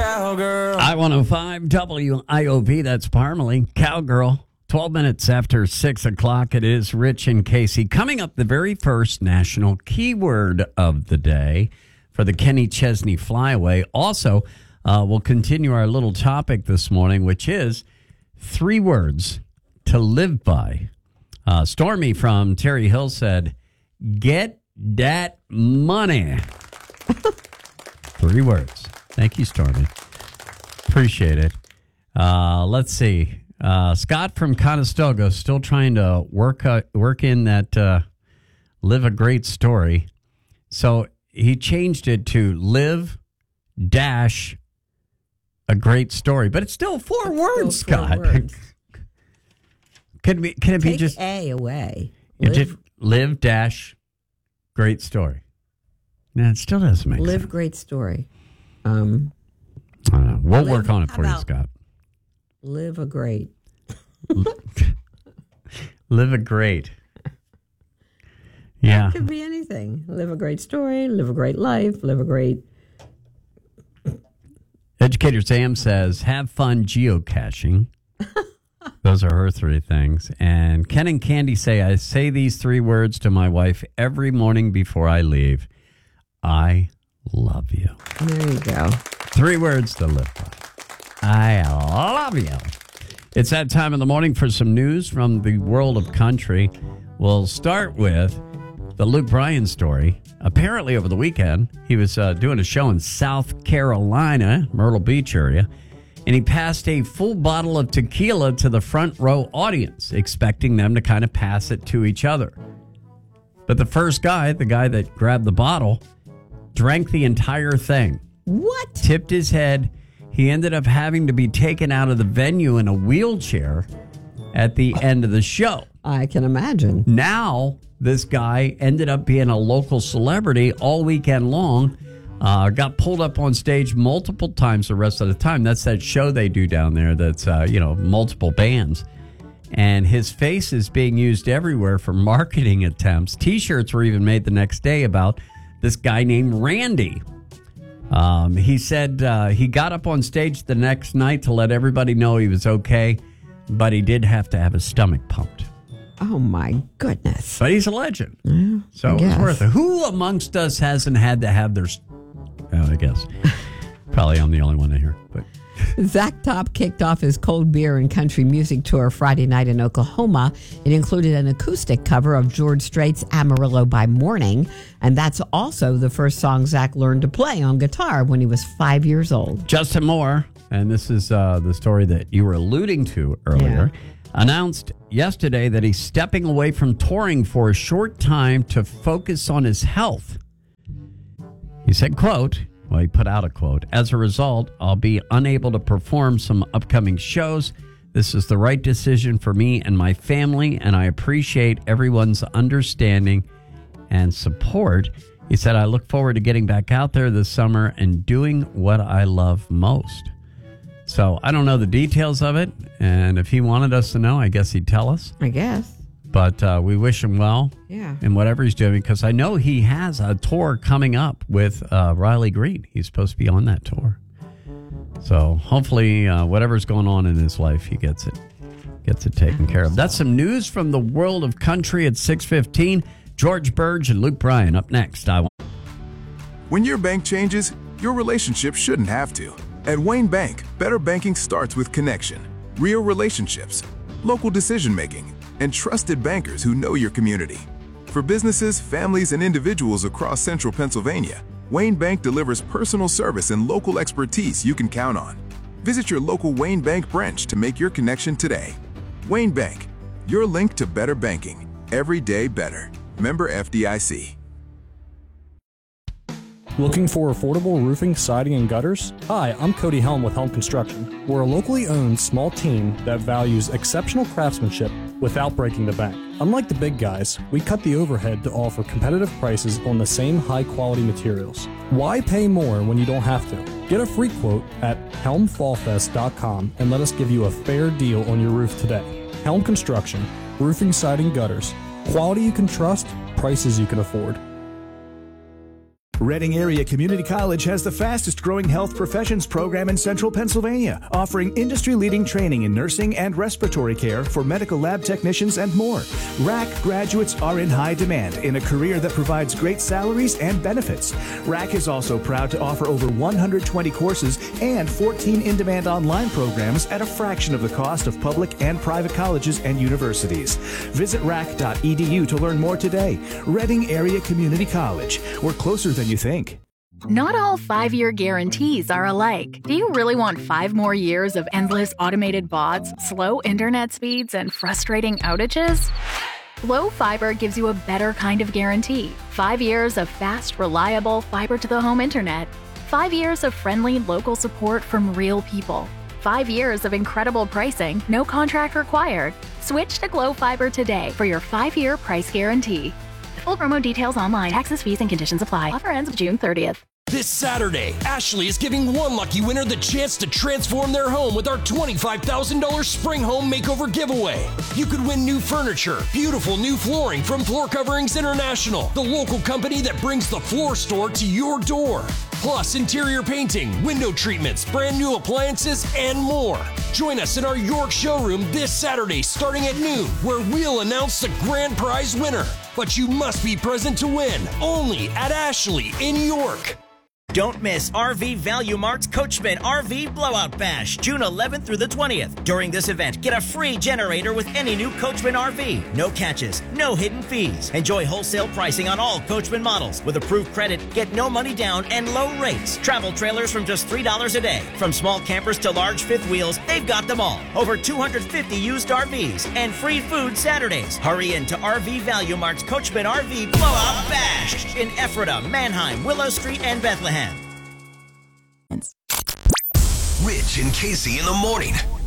Cowgirl. I-105 WIOV, that's Parmalee. Cowgirl. 12 minutes after 6 o'clock, it is Rich and Casey. Coming up, the very first national keyword of the day for the Kenny Chesney Flyaway. Also, we'll continue our little topic this morning, which is 3 words to live by. Stormy from Terry Hill said, get that money. 3 words. Thank you, Stormy. Appreciate it. Let's see. Scott from Conestoga still trying to work in that live a great story. So he changed it to live dash a great story, but it's still 4 words, Scott. Can it Take be just A away? Live dash great story. No, it still doesn't make sense. Live great story. I don't know. We'll work on it for you, about Scott. Live a great. Live a great. Yeah. It could be anything. Live a great story, live a great life, live a great... Educator Sam says, have fun geocaching. Those are her 3 things. And Ken and Candy say, I say these 3 words to my wife every morning before I leave. I love you. There you go. 3 words to live by. I love you. It's that time of the morning for some news from the world of country. We'll start with the Luke Bryan story. Apparently over the weekend, he was doing a show in South Carolina, Myrtle Beach area, and he passed a full bottle of tequila to the front row audience, expecting them to kind of pass it to each other. But the first guy, the guy that grabbed the bottle, drank the entire thing. What? Tipped his head. He ended up having to be taken out of the venue in a wheelchair at the end of the show. I can imagine. Now, this guy ended up being a local celebrity all weekend long. Got pulled up on stage multiple times the rest of the time. That's that show they do down there that's, multiple bands. And his face is being used everywhere for marketing attempts. T-shirts were even made the next day about this guy named Randy. He said he got up on stage the next night to let everybody know he was okay, but he did have to have his stomach pumped. Oh, my goodness. But he's a legend. So it was worth it. Who amongst us hasn't had to have their... I guess. Probably I'm the only one in here. But Zach Top kicked off his cold beer and country music tour Friday night in Oklahoma. It included an acoustic cover of George Strait's Amarillo by Morning, and that's also the first song Zach learned to play on guitar when he was 5 years old. Justin Moore, and this is the story that you were alluding to earlier, announced yesterday that he's stepping away from touring for a short time to focus on his health. He said, quote, he put out a quote, as a result, I'll be unable to perform some upcoming shows. This is the right decision for me and my family, and I appreciate everyone's understanding and support. He said, I look forward to getting back out there this summer and doing what I love most. So I don't know the details of it, and if he wanted us to know, I guess he'd tell us. I guess. But we wish him well in whatever he's doing, because I know he has a tour coming up with Riley Green. He's supposed to be on that tour. So hopefully whatever's going on in his life, he gets it taken care of. That's some news from the world of country at 6:15. George Burge and Luke Bryan up next. When your bank changes, your relationship shouldn't have to. At Wayne Bank, better banking starts with connection, real relationships, local decision-making, and trusted bankers who know your community. For businesses, families, and individuals across central Pennsylvania, Wayne Bank delivers personal service and local expertise you can count on. Visit your local Wayne Bank branch to make your connection today. Wayne Bank, your link to better banking. Every day better. Member FDIC. Looking for affordable roofing, siding, and gutters? Hi, I'm Cody Helm with Helm Construction. We're a locally owned small team that values exceptional craftsmanship without breaking the bank. Unlike the big guys, we cut the overhead to offer competitive prices on the same high-quality materials. Why pay more when you don't have to? Get a free quote at helmfallfest.com and let us give you a fair deal on your roof today. Helm Construction, roofing, siding, gutters. Quality you can trust, prices you can afford. Reading Area Community College has the fastest growing health professions program in central Pennsylvania, offering industry-leading training in nursing and respiratory care for medical lab technicians and more. RAC graduates are in high demand in a career that provides great salaries and benefits. RAC is also proud to offer over 120 courses and 14 in-demand online programs at a fraction of the cost of public and private colleges and universities. Visit rac.edu to learn more today. Reading Area Community College. We're closer than you think. Not all 5-year guarantees are alike. Do you really want 5 more years of endless automated bots, slow internet speeds, and frustrating outages? Glo Fiber gives you a better kind of guarantee. 5 years of fast, reliable fiber-to-the-home internet. 5 years of friendly local support from real people. 5 years of incredible pricing, no contract required. Switch to Glo Fiber today for your 5-year price guarantee. Full promo details online. Taxes, fees, and conditions apply. Offer ends June 30th. This Saturday, Ashley is giving one lucky winner the chance to transform their home with our $25,000 Spring Home Makeover giveaway. You could win new furniture, beautiful new flooring from Floor Coverings International, the local company that brings the floor store to your door. Plus interior painting, window treatments, brand new appliances, and more. Join us in our York showroom this Saturday starting at noon, where we'll announce the grand prize winner. But you must be present to win, only at Ashley in York. Don't miss RV Value Mart's Coachman RV Blowout Bash, June 11th through the 20th. During this event, get a free generator with any new Coachman RV. No catches, no hidden fees. Enjoy wholesale pricing on all Coachman models. With approved credit, get no money down and low rates. Travel trailers from just $3 a day. From small campers to large fifth wheels, they've got them all. Over 250 used RVs and free food Saturdays. Hurry in to RV Value Mart's Coachman RV Blowout Bash in Ephrata, Manheim, Willow Street, and Bethlehem. Rich and Casey in the morning.